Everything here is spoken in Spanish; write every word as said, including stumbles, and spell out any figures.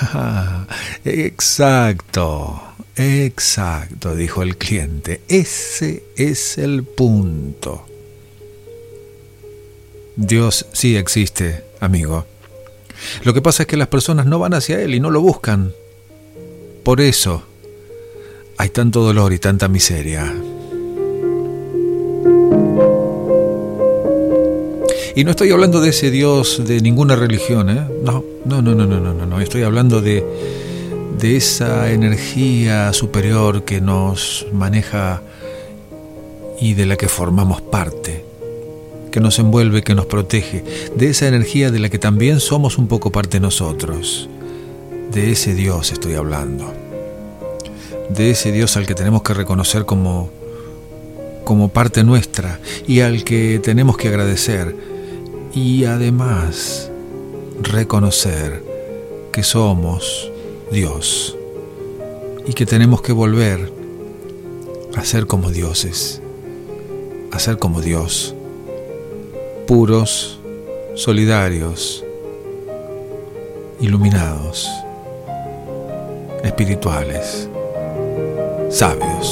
Exacto, exacto, dijo el cliente. Ese es el punto. Dios sí existe, amigo. Lo que pasa es que las personas no van hacia Él y no lo buscan. Por eso hay tanto dolor y tanta miseria. Y no estoy hablando de ese Dios de ninguna religión, ¿eh? No, no, no, no, no, no, no. Estoy hablando de, de esa energía superior que nos maneja y de la que formamos parte, que nos envuelve, que nos protege, de esa energía de la que también somos un poco parte nosotros. De ese Dios estoy hablando. De ese Dios al que tenemos que reconocer como, como parte nuestra y al que tenemos que agradecer. Y además reconocer que somos Dios y que tenemos que volver a ser como dioses, a ser como Dios, puros, solidarios, iluminados, espirituales, sabios.